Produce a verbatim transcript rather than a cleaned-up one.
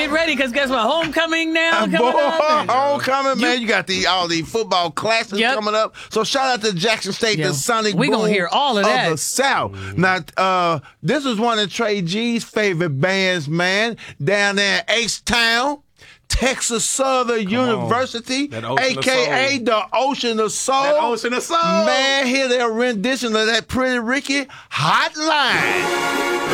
Get ready, because guess what? Homecoming now coming Boy, up. homecoming, man. You got the all the football classes Yep. coming up. So shout out to Jackson State, Yeah. the Sonic We Boom gonna hear all of that. the South. Now, uh, this is one of Trey G's favorite bands, man, down there in H-Town. Texas Southern University, That Ocean a of k a Soul. the Ocean of Soul. That Ocean of Soul. Man, hear their rendition of that Pretty Ricky Hotline.